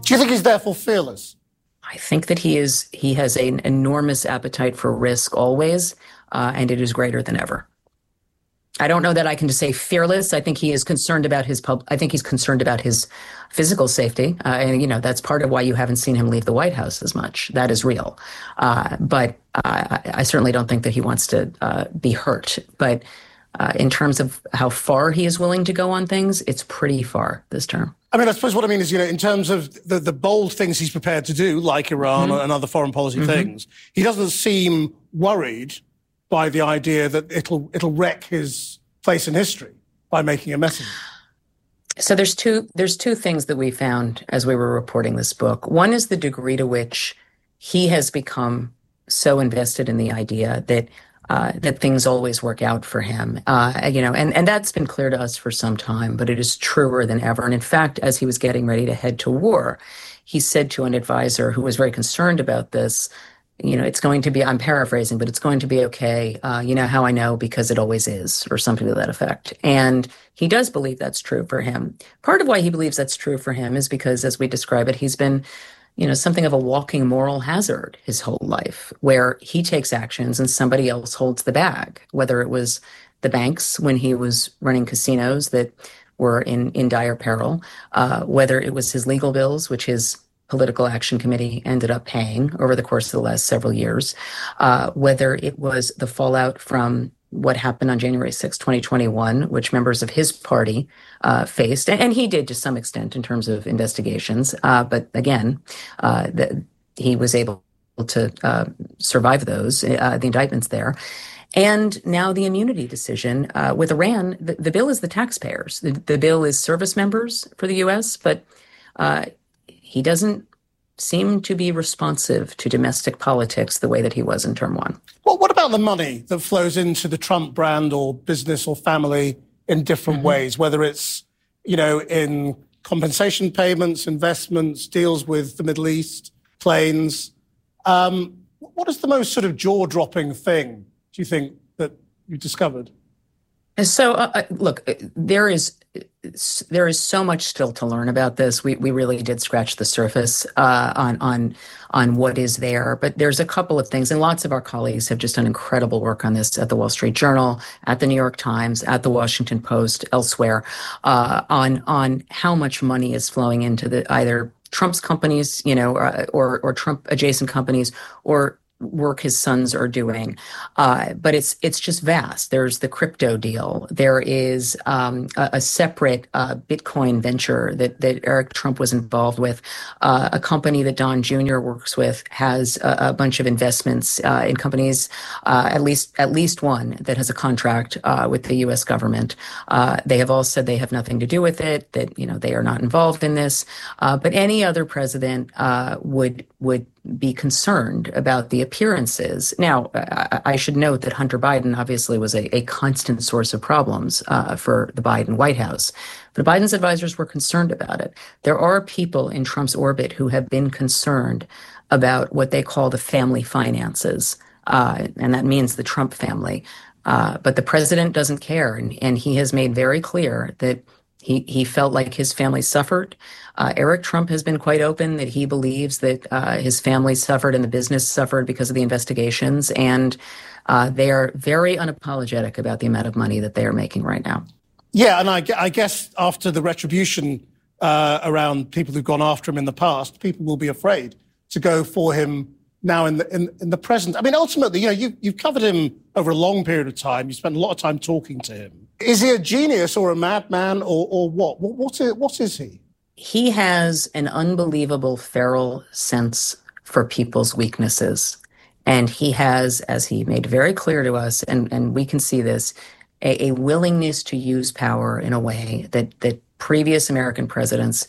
Do you think he's therefore fearless? I think that he has an enormous appetite for risk always, and it is greater than ever. I don't know that I can just say fearless. I think he is concerned about I think he's concerned about his physical safety, and that's part of why you haven't seen him leave the White House as much. That is real, but I certainly don't think that he wants to be hurt. But in terms of how far he is willing to go on things, it's pretty far this term. I mean, I suppose what I mean is, in terms of the bold things he's prepared to do, like Iran and other foreign policy things, he doesn't seem worried by the idea that it'll wreck his place in history by making a mess of it. So there's two things that we found as we were reporting this book. One is the degree to which he has become so invested in the idea that things always work out for him, and that's been clear to us for some time, but it is truer than ever. And in fact, as he was getting ready to head to war, he said to an advisor who was very concerned about this, it's going to be, I'm paraphrasing, but it's going to be okay. You know how I know? Because it always is, or something to that effect. And he does believe that's true for him. Part of why he believes that's true for him is because, as we describe it, he's been something of a walking moral hazard his whole life, where he takes actions and somebody else holds the bag, whether it was the banks when he was running casinos that were in dire peril, whether it was his legal bills, which his political action committee ended up paying over the course of the last several years, whether it was the fallout from what happened on January 6, 2021, which members of his party faced, and he did to some extent in terms of investigations. But again, he was able to survive those, the indictments there. And now the immunity decision with Iran, the bill is the taxpayers. The bill is service members for the U.S., but he doesn't seem to be responsive to domestic politics the way that he was in term one. Well, what about the money that flows into the Trump brand or business or family in different ways, whether it's, in compensation payments, investments, deals with the Middle East, planes? What is the most sort of jaw-dropping thing, do you think, that you discovered? So, look, there is so much still to learn about this. We really did scratch the surface on what is there, but there's a couple of things, and lots of our colleagues have just done incredible work on this at the Wall Street Journal, at the New York Times, at the Washington Post, elsewhere, on how much money is flowing into either Trump's companies, or Trump adjacent companies, or work his sons are doing. But it's just vast. There's the crypto deal. There is a separate Bitcoin venture that Eric Trump was involved with. A company that Don Jr. works with has a bunch of investments in companies, at least one that has a contract with the U.S. government. They have all said they have nothing to do with it, that they are not involved in this. But any other president would be concerned about the appearances. Now, I should note that Hunter Biden obviously was a constant source of problems for the Biden White House. But Biden's advisors were concerned about it. There are people in Trump's orbit who have been concerned about what they call the family finances, and that means the Trump family. But the president doesn't care, and he has made very clear that he felt like his family suffered. Eric Trump has been quite open that he believes that his family suffered and the business suffered because of the investigations. And they are very unapologetic about the amount of money that they are making right now. Yeah, and I guess after the retribution around people who've gone after him in the past, people will be afraid to go for him now in the present. I mean, ultimately, you've covered him over a long period of time. You spent a lot of time talking to him. Is he a genius or a madman or what? What is he? He has an unbelievable feral sense for people's weaknesses. And he has, as he made very clear to us, and we can see this, a willingness to use power in a way that previous American presidents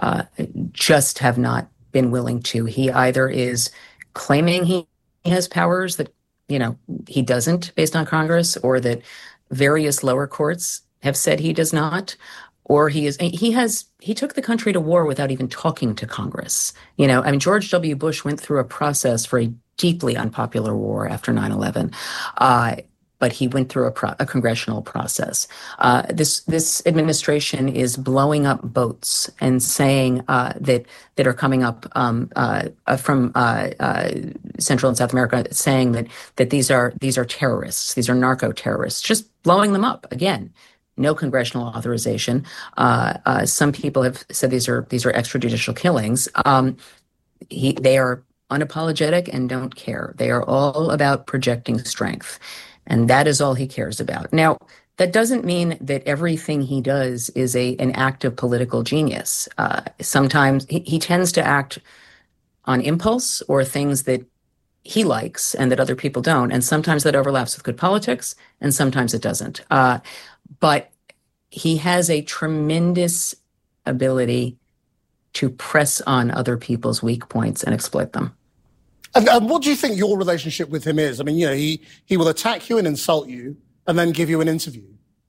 just have not been willing to. He either is claiming he has powers that, he doesn't based on Congress, or that various lower courts have said he does not, or he took the country to war without even talking to Congress. George W. Bush went through a process for a deeply unpopular war after 9/11. but he went through a congressional process. This administration is blowing up boats and saying that are coming up from Central and South America, saying that these are terrorists, these are narco terrorists, just blowing them up again. No congressional authorization. Some people have said these are extrajudicial killings. They are unapologetic and don't care. They are all about projecting strength. And that is all he cares about. Now, that doesn't mean that everything he does is an act of political genius. Sometimes he tends to act on impulse or things that he likes and that other people don't. And sometimes that overlaps with good politics, and sometimes it doesn't. But he has a tremendous ability to press on other people's weak points and exploit them. And what do you think your relationship with him is? I mean, he will attack you and insult you and then give you an interview.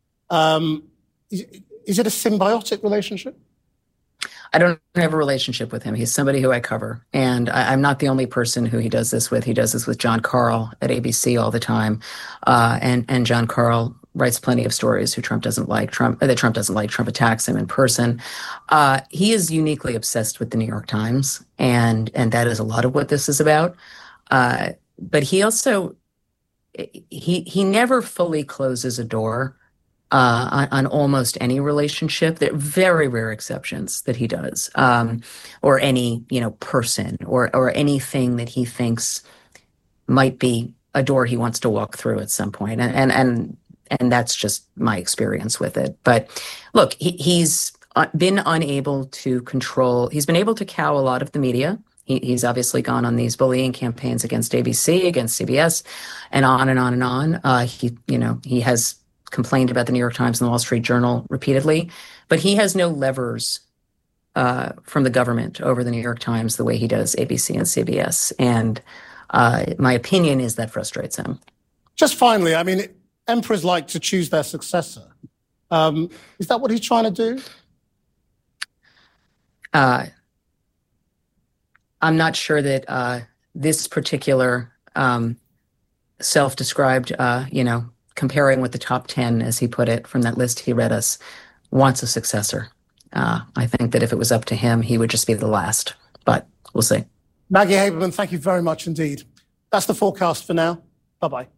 Is it a symbiotic relationship? I don't have a relationship with him. He's somebody who I cover. And I'm not the only person who he does this with. He does this with Jon Karl at ABC all the time. And Jon Karl writes plenty of stories that Trump doesn't like. Trump attacks him in person. He is uniquely obsessed with the New York Times, and that is a lot of what this is about. But he also, he never fully closes a door on almost any relationship. There are very rare exceptions that he does, or any person or anything that he thinks might be a door he wants to walk through at some point. And that's just my experience with it. But look, he's been unable to control. He's been able to cow a lot of the media. He's obviously gone on these bullying campaigns against ABC, against CBS, and on and on and on. He has complained about the New York Times and the Wall Street Journal repeatedly, but he has no levers from the government over the New York Times the way he does ABC and CBS. And my opinion is that frustrates him. Just finally, I mean, emperors like to choose their successor. Is that what he's trying to do? I'm not sure that this particular self-described, comparing with the top 10, as he put it, from that list he read us, wants a successor. I think that if it was up to him, he would just be the last. But we'll see. Maggie Haberman, thank you very much indeed. That's the forecast for now. Bye-bye.